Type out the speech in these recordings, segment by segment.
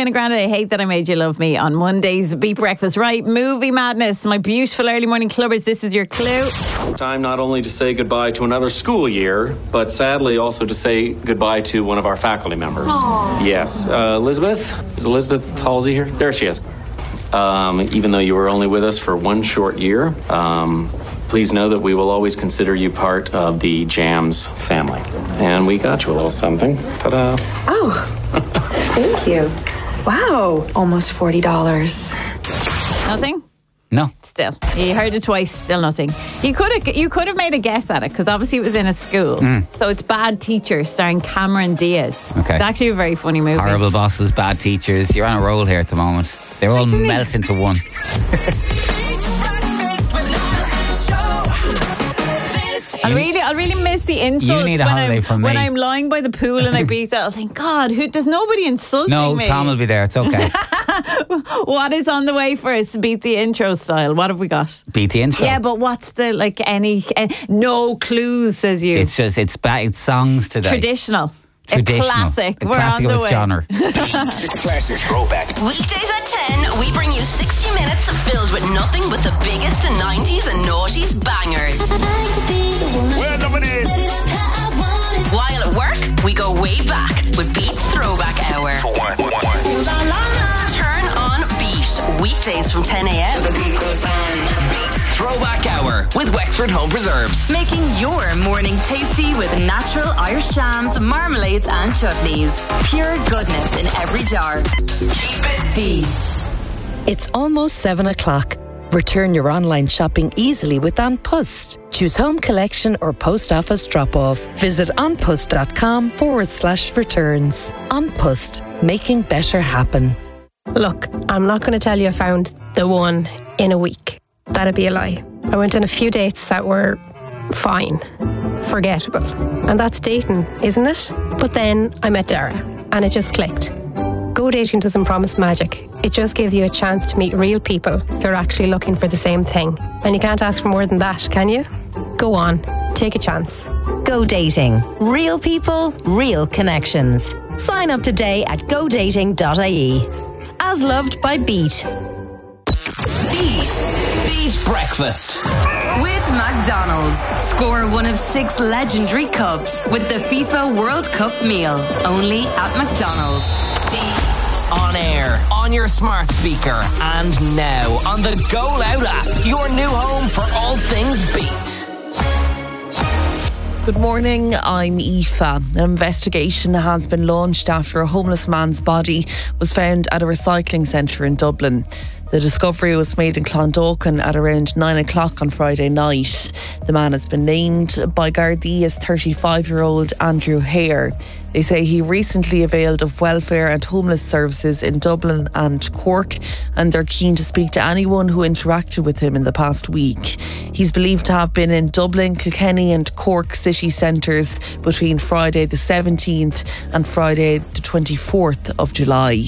Ariana Grande, I Hate That I Made You Love Me on Monday's Beat Breakfast. Right, movie madness. My beautiful early morning clubbers, this was your clue. Time not only to say goodbye to another school year, but sadly also to say goodbye to one of our faculty members. Aww. Yes. Elizabeth? Is Elizabeth Halsey here? There she is. Even though you were only with us for one short year, please know that we will always consider you part of the Jams family. And we got you a little something. Ta-da. Oh, thank you. Wow, almost $40. Nothing? No. Still. You heard it twice, still nothing. You could have made a guess at it, because obviously it was in a school. So it's Bad Teacher, starring Cameron Diaz. Okay. It's actually a very funny movie. Horrible bosses, bad teachers. You're on a roll here at the moment. They're all melt into one. I'll really miss the insults. You need a holiday from me. When I'm lying by the pool and I beat it, I'll think, God, does nobody insulting me? No, Tom will be there. It's okay. What is on the way for us? Beat the intro style. What have we got? Beat the intro. Yeah, but what's the no clues? Says you. It's songs today. Traditional. A classic. A We're classic on the of its way. genre. Classic throwback. Weekdays at 10, we bring you 60 minutes filled with nothing but the biggest 90s and noughties bangers. We're nominated. While at work, we go way back with Beat's Throwback Hour. Turn on Beat, weekdays from 10 a.m. Beats Throwback Hour with Wexford Home Preserves. Making your morning tasty with natural Irish jams, marmalades and chutneys. Pure goodness in every jar. Keep it Beat. It's almost 7 o'clock. Return your online shopping easily with An Post. Choose home collection or post office drop-off. Visit anpost.com/returns. An Post, making better happen. Look, I'm not going to tell you I found the one in a week. That'd be a lie. I went on a few dates that were fine, forgettable. And that's dating, isn't it? But then I met Dara and it just clicked. Go Dating doesn't promise magic. It just gives you a chance to meet real people who are actually looking for the same thing. And you can't ask for more than that, can you? Go on, take a chance. Go Dating. Real people, real connections. Sign up today at godating.ie. As loved by Beat. Beat Breakfast. With McDonald's. Score one of 6 legendary cups with the FIFA World Cup meal. Only at McDonald's. On air, on your smart speaker, and now on the Go Loud app, your new home for all things Beat. Good morning, I'm Aoife. An investigation has been launched after a homeless man's body was found at a recycling centre in Dublin. The discovery was made in Clondalkin at around 9 o'clock on Friday night. The man has been named by Gardaí as 35-year-old Andrew Hare. They say he recently availed of welfare and homeless services in Dublin and Cork, and they're keen to speak to anyone who interacted with him in the past week. He's believed to have been in Dublin, Kilkenny and Cork city centres between Friday the 17th and Friday the 24th of July.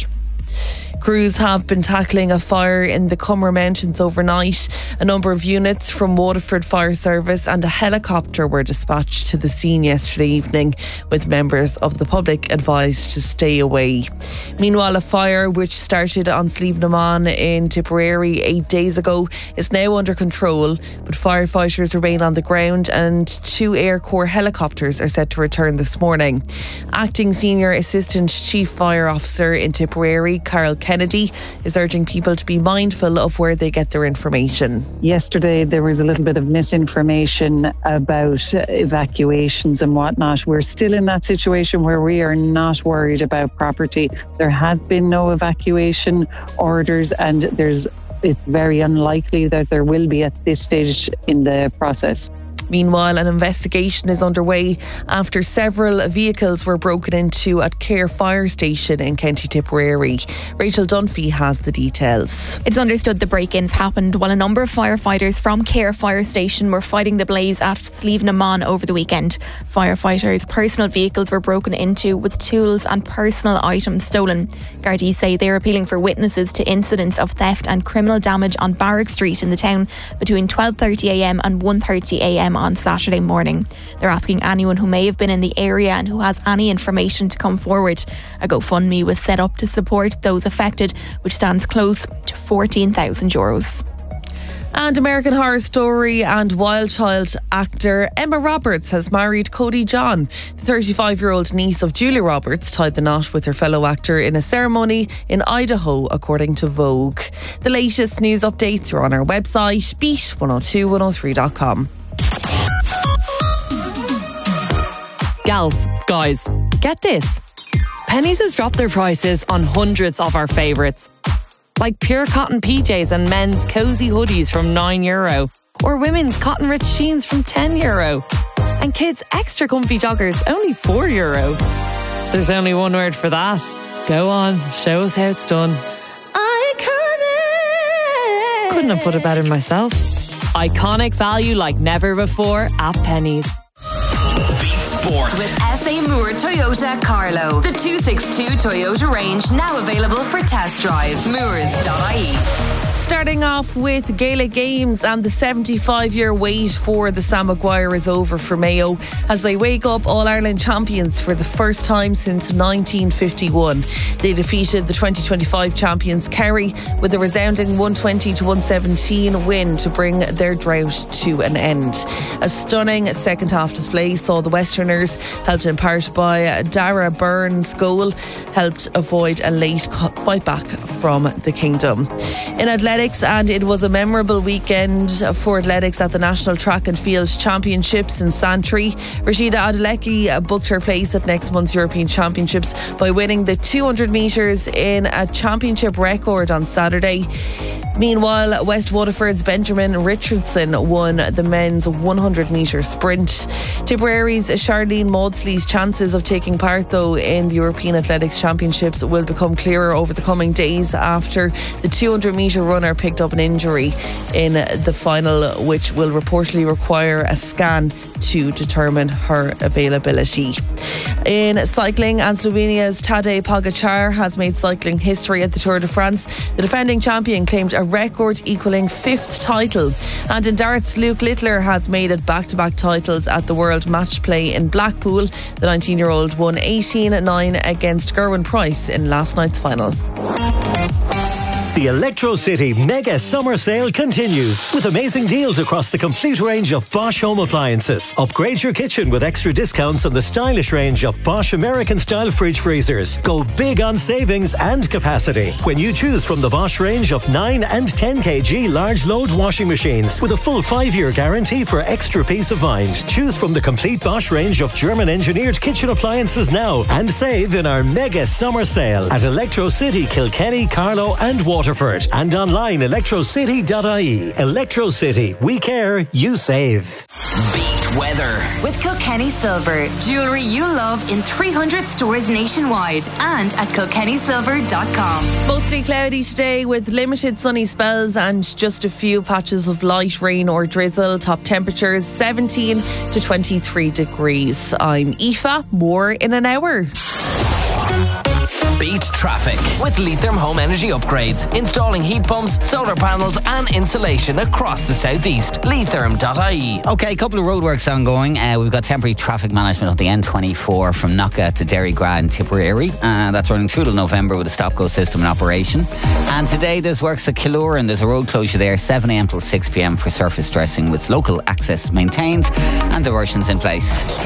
Crews have been tackling a fire in the Cummer Mountains overnight. A number of units from Waterford Fire Service and a helicopter were dispatched to the scene yesterday evening, with members of the public advised to stay away. Meanwhile, a fire which started on Slieve na Mon in Tipperary 8 days ago is now under control, but firefighters remain on the ground and 2 Air Corps helicopters are set to return this morning. Acting Senior Assistant Chief Fire Officer in Tipperary, Carol Kennedy, is urging people to be mindful of where they get their information. Yesterday there was a little bit of misinformation about evacuations and whatnot. We're still in that situation where we are not worried about property. There has been no evacuation orders, and it's very unlikely that there will be at this stage in the process. Meanwhile, an investigation is underway after several vehicles were broken into at Cahir Fire Station in County Tipperary. Rachel Dunphy has the details. It's understood the break-ins happened while a number of firefighters from Cahir Fire Station were fighting the blaze at Slieve na Mon over the weekend. Firefighters' personal vehicles were broken into with tools and personal items stolen. Gardaí say they're appealing for witnesses to incidents of theft and criminal damage on Barrack Street in the town between 12:30am and 1:30am a.m. on Saturday morning. They're asking anyone who may have been in the area and who has any information to come forward. A GoFundMe was set up to support those affected, which stands close to €14,000. And American Horror Story and Wild Child actor Emma Roberts has married Cody John. The 35-year-old niece of Julia Roberts tied the knot with her fellow actor in a ceremony in Idaho, according to Vogue. The latest news updates are on our website, beat102103.com. Gals, guys, get this. Penneys has dropped their prices on hundreds of our favourites. Like pure cotton PJs and men's cosy hoodies from €9, or women's cotton rich jeans from €10, and kids' extra comfy joggers only €4. There's only one word for that. Go on, show us how it's done. Iconic! Couldn't have put it better myself. Iconic value like never before at Penneys. With SA Moore Toyota Carlo. The 262 Toyota range now available for test drive. Moores.ie. Starting off with Gaelic Games, and the 75-year wait for the Sam Maguire is over for Mayo as they wake up All-Ireland champions for the first time since 1951. They defeated the 2025 champions Kerry with a resounding 120-117 win to bring their drought to an end. A stunning second half display saw the Westerners, helped in part by Dara Byrne's goal, helped avoid a late fight back from the Kingdom. In athletics, and it was a memorable weekend for athletics at the National Track and Field Championships in Santry. Rashida Adelecki booked her place at next month's European Championships by winning the 200 metres in a championship record on Saturday. Meanwhile, West Waterford's Benjamin Richardson won the men's 100 metre sprint. Tipperary's Charlene Maudsley's chances of taking part, though, in the European Athletics Championships will become clearer over the coming days after the 200 metre runner picked up an injury in the final, which will reportedly require a scan to determine her availability. In cycling, and Slovenia's Tadej Pogačar has made cycling history at the Tour de France. The defending champion claimed a record equaling 5th title. And in darts, Luke Littler has made it back-to-back titles at the World Match Play in Blackpool. The 19-year-old won 18-9 against Gerwyn Price in last night's final. The Electro City Mega Summer Sale continues with amazing deals across the complete range of Bosch home appliances. Upgrade your kitchen with extra discounts on the stylish range of Bosch American-style fridge freezers. Go big on savings and capacity when you choose from the Bosch range of 9 and 10 kg large load washing machines with a full 5-year guarantee for extra peace of mind. Choose from the complete Bosch range of German-engineered kitchen appliances now and save in our Mega Summer Sale at Electro City, Kilkenny, Carlow and Waterford. And online electrocity.ie. Electro City, we care, you save. Beat weather with Kilkenny Silver. Jewellery you love in 300 stores nationwide and at kilkennysilver.com. Mostly cloudy today with limited sunny spells and just a few patches of light rain or drizzle. Top temperatures 17 to 23 degrees. I'm Aoife. More in an hour. Beat traffic with Leitrim Home Energy Upgrades. Installing heat pumps, solar panels and insulation across the southeast. Leitrim.ie. Okay, a couple of roadworks ongoing. We've got temporary traffic management on the N24 from Knocka to Derrygra and Tipperary. That's running through till November with a stop-go system in operation. And today there's works at Killure and there's a road closure there 7 a.m. till 6 p.m. for surface dressing with local access maintained and diversions in place.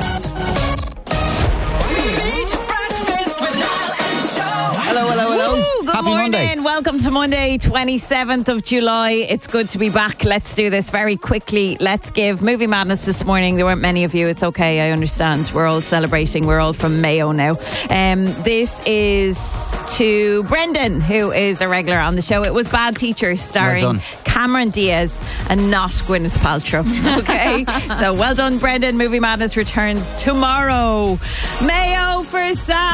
Good Happy morning. Monday. Welcome to Monday, 27th of July. It's good to be back. Let's do this very quickly. Let's give Movie Madness this morning. There weren't many of you. It's okay. I understand. We're all celebrating. We're all from Mayo now. This is to Brendan, who is a regular on the show. It was Bad Teacher, starring Cameron Diaz and not Gwyneth Paltrow. Okay? So well done, Brendan. Movie Madness returns tomorrow. Mayo for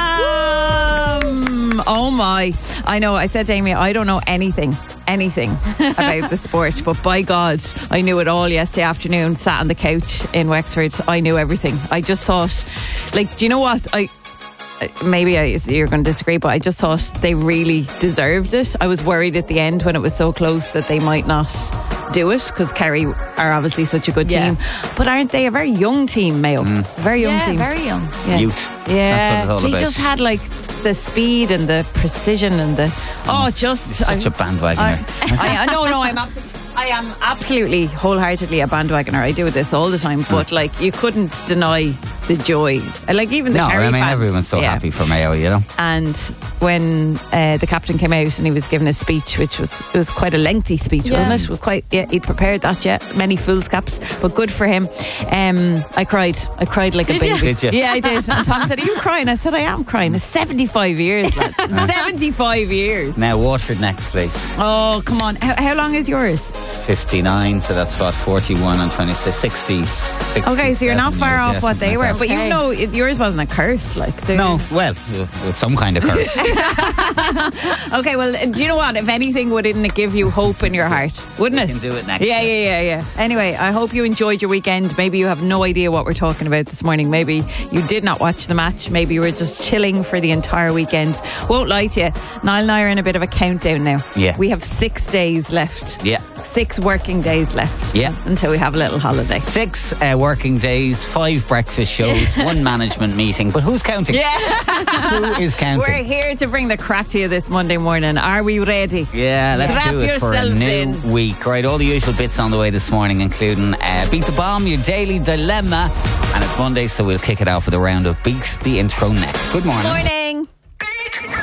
Sam! Oh my. I know, I said to Amy, I don't know anything about the sport, but by God, I knew it all yesterday afternoon, sat on the couch in Wexford. I knew everything. I just thought, like, do you know what? You're going to disagree, but I just thought they really deserved it. I was worried at the end when it was so close that they might not do it because Kerry are obviously such a good Yeah. team. But aren't they a very young team, Mayo? Very young team. very young. Yeah. Youth. Yeah, That's what it's all they about. just had like the speed and the precision and the Such a bandwagoner. I am absolutely wholeheartedly a bandwagoner. I do this all the time, but like you couldn't deny the joy. Like even the No, Kerry I mean fans, everyone's so yeah. happy for Mayo, you know. And when the captain came out and he was giving a speech, which was quite a lengthy speech, wasn't it? It was quite, he'd prepared that, many fool's caps, but good for him. I cried like a baby. Did you? Yeah, I did. And Tom said, "Are you crying?" I said, "I am crying." It's 75 years, lad. 75 years. Now Waterford next, please. Oh, come on. How long is yours? 59, so that's what, 41 and 26, 60. Okay, so you're not far off what they were, but you Okay. know yours wasn't a curse. Like No, well, with some kind of curse. Okay, well, do you know what? If anything, wouldn't it give you hope in your heart? Wouldn't it? can do it next Yeah, year. yeah. Anyway, I hope you enjoyed your weekend. Maybe you have no idea what we're talking about this morning. Maybe you did not watch the match. Maybe you were just chilling for the entire weekend. Won't lie to you, Niall and I are in a bit of a countdown now. Yeah. We have 6 days left. Yeah. 6 working days left. Yeah. Until we have a little holiday. 6 working days, 5 breakfast shows, 1 management meeting. But who's counting? Yeah. Who is counting? We're here to bring the crack to you this Monday morning. Are we ready? Yeah, let's Strap do it for a yourselves new in. week. Right, all the usual bits on the way this morning, including Beat the Bomb, your daily dilemma. And it's Monday, so we'll kick it off with a round of Beat the Intro next. Good morning. Morning.